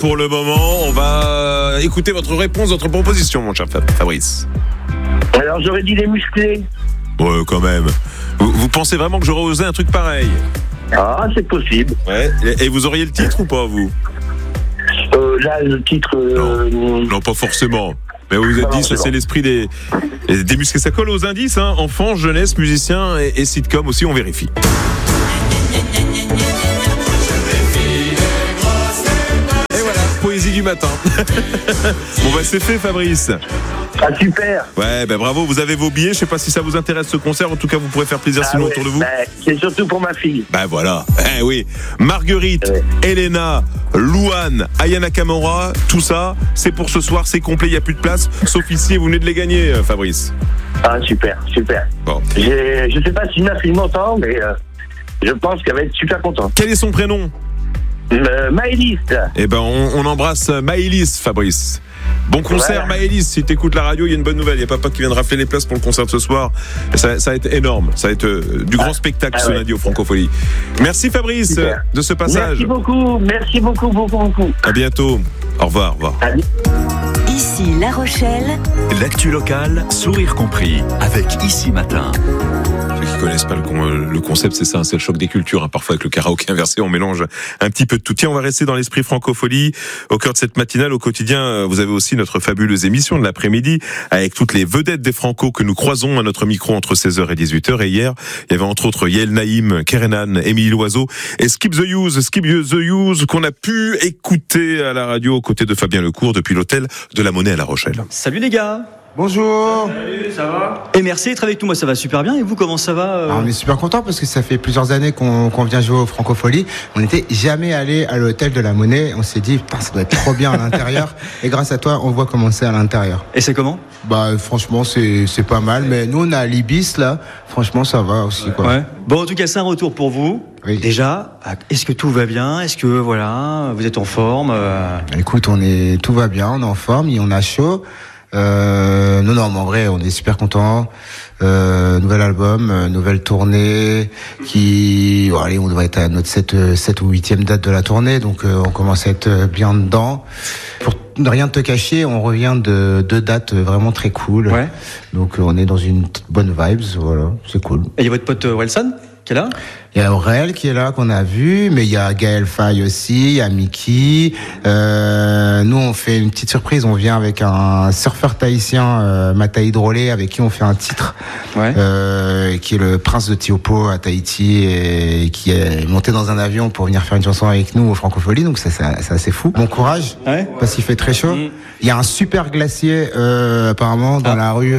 pour le moment, on va écouter votre réponse, votre proposition, mon cher Fabrice. Alors j'aurais dit les musclés. Ouais, quand même. Vous pensez vraiment que j'aurais osé un truc pareil? Ah, c'est possible. Ouais. Et vous auriez le titre ou pas, vous? Là, le titre... Non, pas forcément. Mais vous vous êtes dit, ça c'est l'esprit des musclés. Ça colle aux indices, hein. Enfants, jeunesse, musiciens et sitcom aussi, on vérifie. Et voilà, poésie du matin. Bon bah c'est fait, Fabrice. Ah, super. Ouais, bravo, vous avez vos billets. Je sais pas si ça vous intéresse ce concert. En tout cas, vous pourrez faire plaisir sinon autour de vous. C'est surtout pour ma fille. Voilà. Oui. Marguerite, Elena, Louane, Ayana Kamora, tout ça, c'est pour ce soir, c'est complet, il n'y a plus de place. Sauf ici, et vous venez de les gagner, Fabrice. Ah, super. Bon. Je sais pas si ma fille m'entend, mais je pense qu'elle va être super contente. Quel est son prénom? Maëlys. On embrasse Maëlys, Fabrice. Bon concert, voilà. Maëlys, si t'écoutes la radio, il y a une bonne nouvelle. Il y a papa qui vient de rafler les places pour le concert de ce soir. Ça va être énorme. Ça va être du grand spectacle ce lundi au Francophonie. Merci Fabrice de ce passage. Merci beaucoup. À bientôt. Au revoir. Ici La Rochelle. L'actu locale, sourire compris, avec Ici Matin. Ceux qui connaissent pas le concept, c'est ça, c'est le choc des cultures. Parfois avec le karaoké inversé, on mélange un petit peu de tout. Tiens, on va rester dans l'esprit francophonie. Au cœur de cette matinale, au quotidien, vous avez aussi notre fabuleuse émission de l'après-midi avec toutes les vedettes des Franco que nous croisons à notre micro entre 16h et 18h. Et hier, il y avait entre autres Yael Naïm, Kerenan, Émilie Loiseau et Skip the Use qu'on a pu écouter à la radio aux côtés de Fabien Lecourt depuis l'hôtel de la Monnaie à La Rochelle. Salut les gars. Bonjour. Salut, ça va? Et merci d'être avec nous, moi ça va super bien. Et vous, comment ça va On est super contents parce que ça fait plusieurs années qu'on vient jouer au Francophonie. On n'était jamais allé à l'hôtel de la Monnaie. On s'est dit, putain, ça doit être trop bien à l'intérieur. Et grâce à toi, on voit comment c'est à l'intérieur. Et c'est comment? Franchement, c'est pas mal. Mais nous, on a l'Ibis là. Franchement, ça va aussi, quoi. Ouais. Bon, en tout cas, c'est un retour pour vous. Oui. Déjà, est-ce que tout va bien? Est-ce que vous êtes en forme Écoute, tout va bien, on est en forme, on a chaud. Non, mais en vrai, on est super contents. Nouvel album, nouvelle tournée on devrait être à notre 7 ou 8e date de la tournée, donc on commence à être bien dedans. Pour ne rien te cacher, on revient de 2 dates vraiment très cool. Ouais. Donc on est dans une bonne vibes, voilà, c'est cool. Et il y a votre pote Wilson qui est là? Il y a Aurel qui est là, qu'on a vu, mais il y a Gaël Faye aussi, il y a Mickey. Nous, on fait une petite surprise, on vient avec un surfeur tahitien, Mataï Drolé, avec qui on fait un titre, qui est le prince de Tiopo à Tahiti, et qui est monté dans un avion pour venir faire une chanson avec nous au Francophonie, donc c'est assez fou. Bon courage, parce qu'il fait très chaud. Il y a un super glacier, apparemment, dans la rue,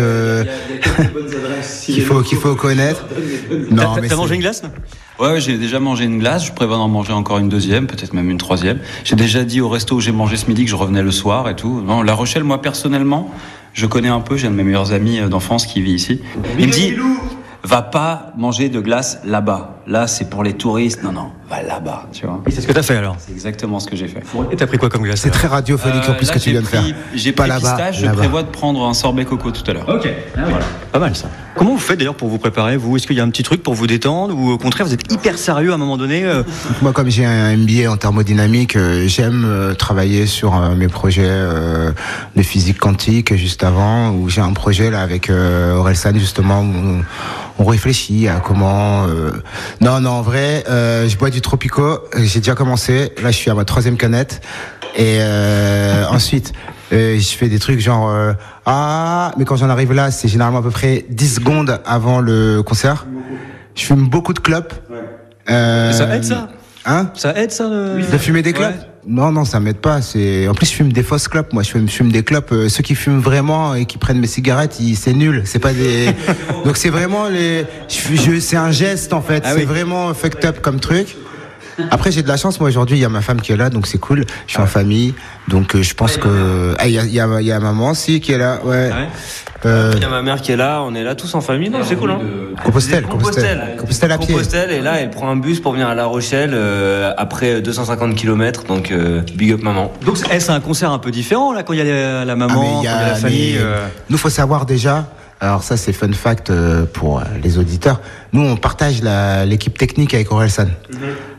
qu'il faut connaître. Non, mais t'as mangé une glace? Ouais, j'ai déjà mangé une glace, je prévois d'en manger encore une deuxième, peut-être même une troisième. J'ai déjà dit au resto où j'ai mangé ce midi que je revenais le soir et tout. Non, La Rochelle, moi personnellement, je connais un peu, j'ai un de mes meilleurs amis d'enfance qui vit ici. Il me dit, va pas manger de glace là-bas. Là, c'est pour les touristes. Non, va là-bas, tu vois. Et c'est ce que t'as fait alors? C'est exactement ce que j'ai fait. Et t'as pris quoi comme glace? C'est très radiophonique en plus ce que tu viens de faire. J'ai pris pistache, je prévois de prendre un sorbet coco tout à l'heure. Ok, voilà. Pas mal ça. Comment vous faites d'ailleurs pour vous préparer, vous? Est-ce qu'il y a un petit truc pour vous détendre ou au contraire vous êtes hyper sérieux à un moment donné Moi, comme j'ai un MBA en thermodynamique, j'aime travailler sur mes projets de physique quantique juste avant, où j'ai un projet là avec Orelsan justement où on réfléchit à comment... Non, en vrai, je bois du Tropico, j'ai déjà commencé, là je suis à ma 3e canette, et ensuite... je fais des trucs genre mais quand j'en arrive là, c'est généralement à peu près 10 secondes avant le concert. Je fume beaucoup de clopes. Ça aide ça? Hein? Ça aide ça de fumer des clopes? Non, ça m'aide pas. En plus, je fume des fausses clopes. Moi, je fume des clopes. Ceux qui fument vraiment et qui prennent mes cigarettes, c'est nul. C'est pas des. Donc c'est vraiment c'est un geste en fait. C'est vraiment fucked up comme truc. Après, j'ai de la chance. Moi, aujourd'hui, il y a ma femme qui est là, donc c'est cool. Je suis en famille, donc je pense que. Il y a maman aussi qui est là. Ouais. Il y a ma mère qui est là. On est là tous en famille. Non, c'est cool, hein. Compostelle à pied. Compostelle, et là, elle prend un bus pour venir à La Rochelle après 250 km. Donc, big up maman. Donc, c'est un concert un peu différent là quand il y a la maman, quand il y a la famille. Nous, faut savoir déjà. Alors ça, c'est fun fact pour les auditeurs. Nous, on partage l'équipe technique avec Orelsan.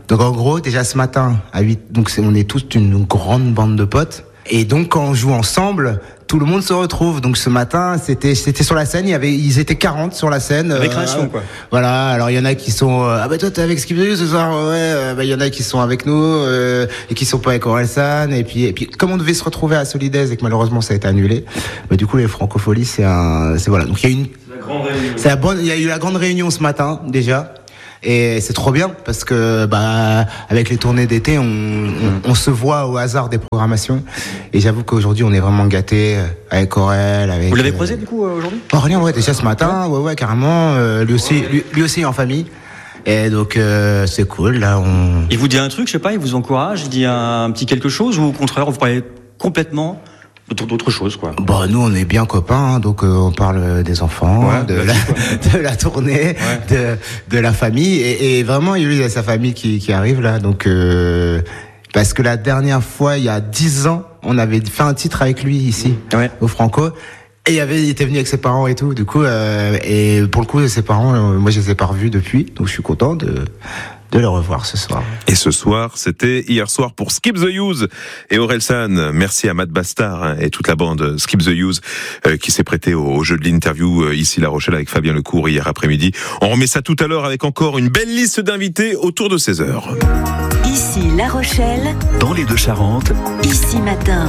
Donc en gros, déjà ce matin, à 8, donc on est tous une grande bande de potes. Et donc quand on joue ensemble, tout le monde se retrouve. Donc ce matin, c'était sur la scène, ils étaient 40 sur la scène. Récréation, quoi. Voilà, alors il y en a qui sont toi t'es avec Skip the Use ce soir. Ouais, il y en a qui sont avec nous et qui sont pas avec Orelsan et puis comme on devait se retrouver à Solidaise et que malheureusement ça a été annulé, du coup les Francopholies c'est voilà. Donc il y a eu la grande réunion ce matin déjà. Et c'est trop bien parce que avec les tournées d'été, on se voit au hasard des programmations. Et j'avoue qu'aujourd'hui, on est vraiment gâtés avec Aurel. Vous l'avez croisé du coup aujourd'hui? Aurélien, ouais, déjà ce matin, ouais, carrément. Lui aussi en famille. Et donc c'est cool. Là, Il vous dit un truc, je sais pas, il vous encourage, il dit un petit quelque chose ou au contraire, vous parlez complètement d'autres choses, quoi. Bon, nous, on est bien copains, donc on parle des enfants, de la tournée, de la famille, et vraiment, lui, il a sa famille qui arrive là, donc parce que la dernière fois, il y a 10 ans, on avait fait un titre avec lui ici, au Franco. Et il était venu avec ses parents et tout, du coup, et pour le coup, ses parents, moi, je les ai pas revus depuis, donc je suis content de le revoir ce soir. Et ce soir, c'était hier soir pour Skip the Use et Orelsan. Merci à Matt Bastard et toute la bande Skip the Use qui s'est prêté au jeu de l'interview ici La Rochelle avec Fabien Lecourt hier après-midi. On remet ça tout à l'heure avec encore une belle liste d'invités autour de 16h. Ici La Rochelle, dans les Deux-Charentes, Ici Matin.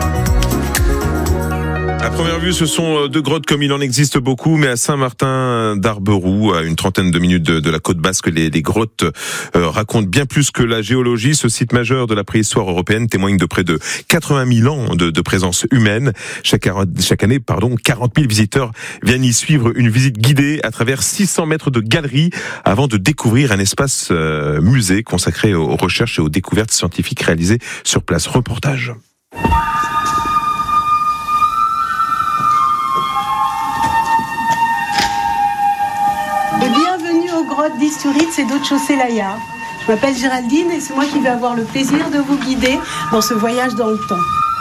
À première vue, ce sont deux grottes comme il en existe beaucoup, mais à Saint-Martin d'Arberoux, à une trentaine de minutes de la côte basque, les grottes racontent bien plus que la géologie. Ce site majeur de la préhistoire européenne témoigne de près de 80 000 ans de présence humaine. Chaque année, 40 000 visiteurs viennent y suivre une visite guidée à travers 600 mètres de galeries avant de découvrir un espace musée consacré aux recherches et aux découvertes scientifiques réalisées sur place. Reportage. Bienvenue aux grottes d'Isturitz et d'Otchoselaya. Je m'appelle Géraldine et c'est moi qui vais avoir le plaisir de vous guider dans ce voyage dans le temps.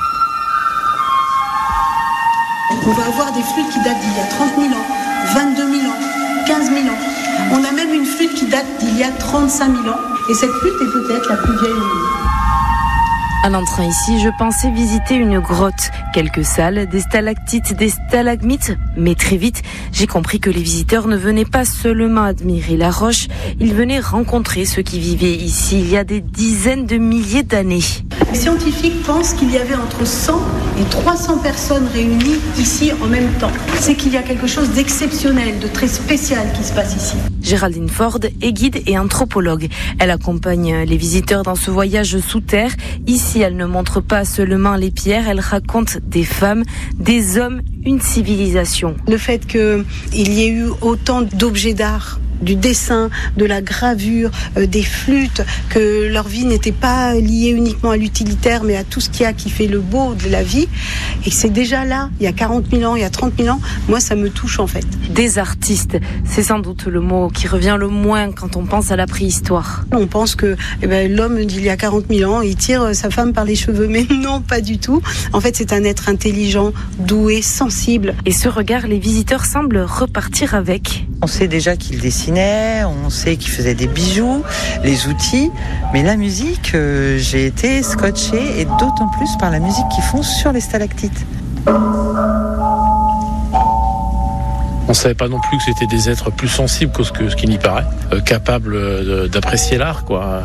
On va avoir des flûtes qui datent d'il y a 30 000 ans, 22 000 ans, 15 000 ans. On a même une flûte qui date d'il y a 35 000 ans et cette flûte est peut-être la plus vieille au monde. En entrant ici, je pensais visiter une grotte, quelques salles, des stalactites, des stalagmites, mais très vite, j'ai compris que les visiteurs ne venaient pas seulement admirer la roche, ils venaient rencontrer ceux qui vivaient ici il y a des dizaines de milliers d'années. Les scientifiques pensent qu'il y avait entre 100 et 300 personnes réunies ici en même temps. C'est qu'il y a quelque chose d'exceptionnel, de très spécial qui se passe ici. Géraldine Ford est guide et anthropologue. Elle accompagne les visiteurs dans ce voyage sous terre. Ici, elle ne montre pas seulement les pierres, elle raconte des femmes, des hommes, une civilisation. Le fait qu'il y ait eu autant d'objets d'art, du dessin, de la gravure, des flûtes, que leur vie n'était pas liée uniquement à l'utilitaire, mais à tout ce qu'il y a qui fait le beau de la vie. Et c'est déjà là, il y a 40 000 ans, il y a 30 000 ans, moi ça me touche en fait. Des artistes, c'est sans doute le mot qui revient le moins quand on pense à la préhistoire. On pense que l'homme d'il y a 40 000 ans, il tire sa femme par les cheveux, mais non, pas du tout. En fait, c'est un être intelligent, doué, sensible. Et ce regard, les visiteurs semblent repartir avec. On sait déjà qu'il dessinait, on sait qu'il faisait des bijoux, les outils, mais la musique, j'ai été scotchée, et d'autant plus par la musique qu'ils font sur les stalactites. On ne savait pas non plus que c'était des êtres plus sensibles que ce qu'il n'y paraît, capables d'apprécier l'art, quoi.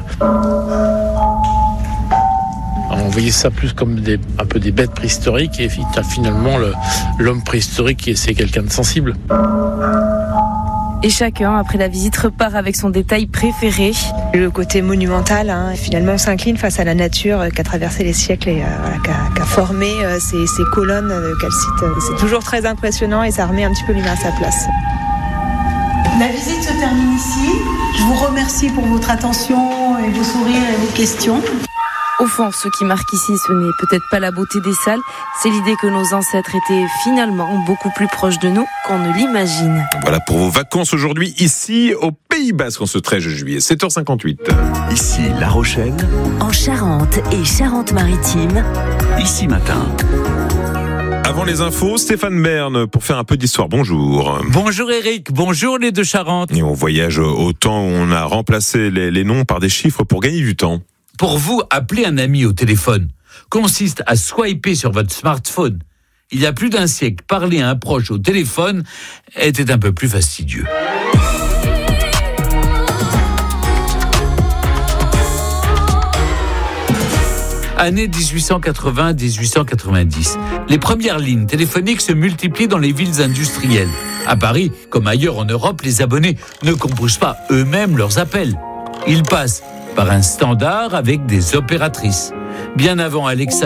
On voyait ça plus comme un peu des bêtes préhistoriques, et finalement l'homme préhistorique, c'est quelqu'un de sensible. Et chacun, après la visite, repart avec son détail préféré. Le côté monumental, finalement on s'incline face à la nature qui a traversé les siècles et qui a formé ces colonnes de calcite. C'est toujours très impressionnant et ça remet un petit peu l'humain à sa place. La visite se termine ici. Je vous remercie pour votre attention et vos sourires et vos questions. Au fond, ce qui marque ici, ce n'est peut-être pas la beauté des salles, c'est l'idée que nos ancêtres étaient finalement beaucoup plus proches de nous qu'on ne l'imagine. Voilà pour vos vacances aujourd'hui, ici au Pays Basque, en ce 13 juillet, 7h58. Ici La Rochelle, en Charente et Charente-Maritime, Ici Matin. À Avant les infos, Stéphane Bern pour faire un peu d'histoire. Bonjour. Bonjour Eric, bonjour les deux Charentes. Et on voyage au temps où on a remplacé les noms par des chiffres pour gagner du temps. Pour vous, appeler un ami au téléphone consiste à swiper sur votre smartphone. Il y a plus d'un siècle, parler à un proche au téléphone était un peu plus fastidieux. Année 1880-1890. Les premières lignes téléphoniques se multiplient dans les villes industrielles. À Paris, comme ailleurs en Europe, les abonnés ne composent pas eux-mêmes leurs appels. Ils passent par un standard avec des opératrices. Bien avant Alexa